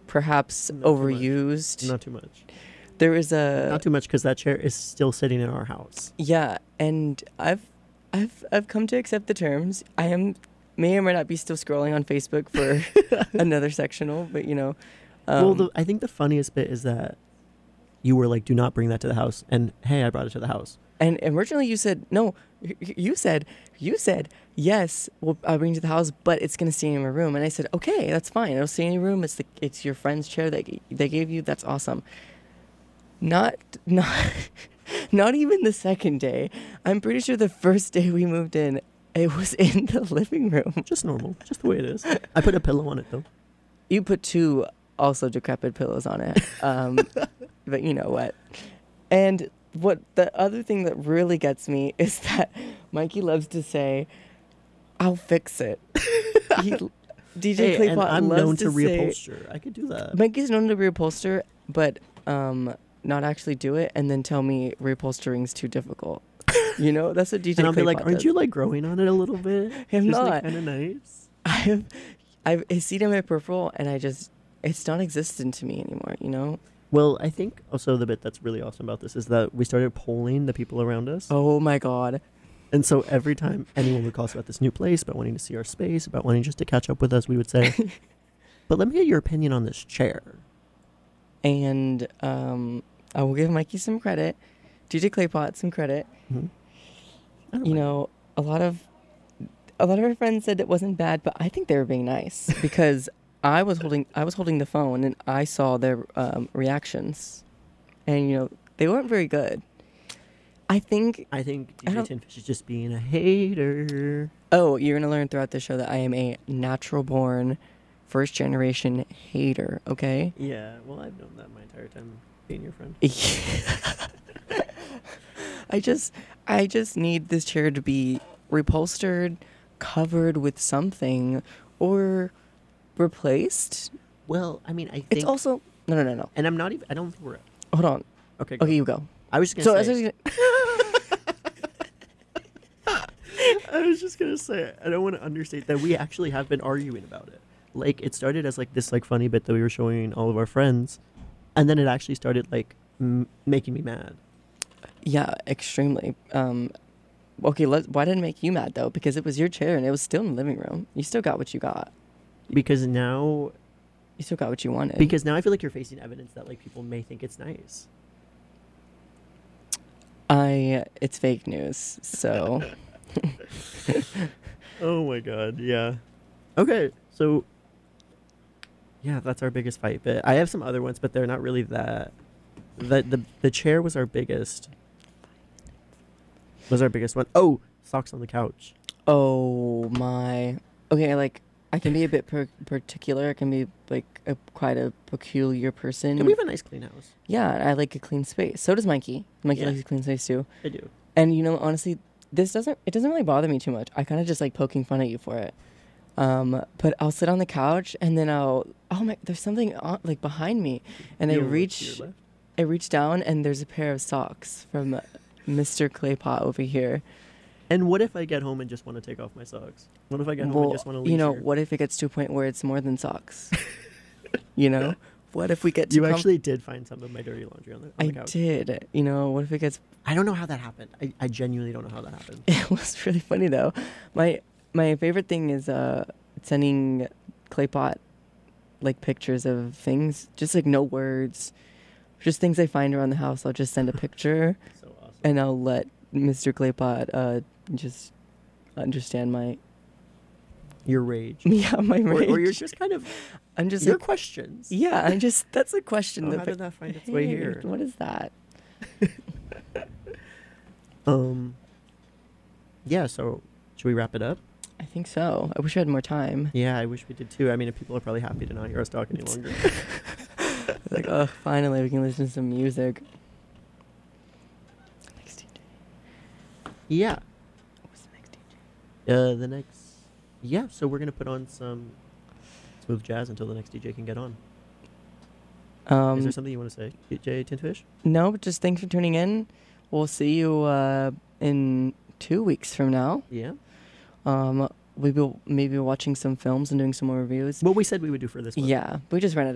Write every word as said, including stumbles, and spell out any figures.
perhaps Not too much. overused. Not too much. There is a Not too much because that chair is still sitting in our house. yeah, and I've I've I've come to accept the terms. I am may or may not be still scrolling on Facebook for another sectional, but you know. Um, well, the, I think the funniest bit is that you were like, "Do not bring that to the house," and hey, I brought it to the house. and originally you said no. y- y- You said you said yes. Well, I'll bring it to the house, but it's gonna stay in my room. And I said okay, that's fine. It'll stay in your room. It's the it's your friend's chair that g- they gave you. That's awesome. Not not not even the second day. I'm pretty sure the first day we moved in, it was in the living room. Just normal, just the way it is. I put a pillow on it though. You put two also decrepit pillows on it. Um, but you know what? And what the other thing that really gets me is that Mikey loves to say, "I'll fix it." He, D J Hey, Claypot and I'm loves known to, to say, reupholster. I could do that. Mikey's known to reupholster, but um, not actually do it, and then tell me reupholstering's too difficult. You know, that's what D J And I'll Claypot be like, "Aren't does. you like growing on it a little bit?" I'm Just, not. Like, kind of nice. I've, I've I see it in my peripheral, and I just, it's non-existent to me anymore. You know. Well, I think also the bit that's really awesome about this is that we started polling the people around us. Oh my God. And so every time anyone would call us about this new place, about wanting to see our space, about wanting just to catch up with us, we would say, "But let me get your opinion on this chair." And um, I will give Mikey some credit, D J Claypot some credit. Mhm. I don't You mind. know, a lot of a lot of our friends said it wasn't bad, but I think they were being nice because I was holding I was holding the phone and I saw their um, reactions, and you know they weren't very good. I think. I think I D J don't- Tinfish is just being a hater. Oh, you're gonna learn throughout the show that I am a natural born, first generation hater. Okay. Yeah, well, I've known that my entire time being your friend. I just I just need this chair to be repolstered, covered with something, or replaced. Well, I mean, I think... It's also no no no no. And I'm not even... I don't think we're... Hold on. Okay, go. Okay, you go. I was just So going as to I say... was gonna- I was just going to say, I don't want to understate that we actually have been arguing about it. Like, it started as, like, this, like, funny bit that we were showing all of our friends. And then it actually started, like, m- making me mad. yeah, extremely. Um, okay, let why did it make you mad though? Because it was your chair and it was still in the living room. You still got what you got. Because now... You still got what you wanted. Because now I feel like you're facing evidence that, like, people may think it's nice. I it's fake news. So Oh my god, yeah. Okay, so yeah, that's our biggest fight bit. I have some other ones, but they're not really that. The the the chair was our biggest. Was our biggest one. Oh, socks on the couch. oh my. Okay, like I can be a bit per- particular. I can be like a quite a peculiar person. And we have a nice clean house. Yeah, I like a clean space. So does Mikey. Mikey Yeah. likes a clean space too. I do. And you know, honestly, this doesn't it doesn't really bother me too much. I kind of just like poking fun at you for it. Um, but I'll sit on the couch and then I'll oh my, there's something on, like behind me, and I You'll look to reach your left. I reach down and there's a pair of socks from uh, Mister Claypot over here. And what if I get home and just want to take off my socks? What if I get home Well, and just want to leave? you know, what if it gets to a point where it's more than socks? You know, what if we get to You com- actually did find some of my dirty laundry on the, on I the couch. did. You know, what if it gets I don't know how that happened. I, I genuinely don't know how that happened. It was really funny though. My my favorite thing is uh sending Claypot like pictures of things, just like no words, just things I find around the house. I'll just send a picture So awesome. and I'll let Mister Claypot uh just understand my Your rage. yeah my Or, rage. or you're just kind of I'm just your like, questions. yeah. I just that's a question. Oh, that how pic- did that find its way Hey, here? What is that? Um. Yeah. So, should we wrap it up? I think so. I wish I had more time. Yeah, I wish we did too. I mean, if people are probably happy to not hear us talk any longer. Like, oh, finally we can listen to some music. Next D J. Yeah. What's the next D J? Uh, the next. Yeah. So we're gonna put on some smooth jazz until the next D J can get on. Um, Is there something you want to say, D J Tinfish? No, but just thanks for tuning in. We'll see you uh, in two weeks from now. Yeah. Um, we will maybe watching some films and doing some more reviews. What we said we would do for this one. Yeah, we just ran out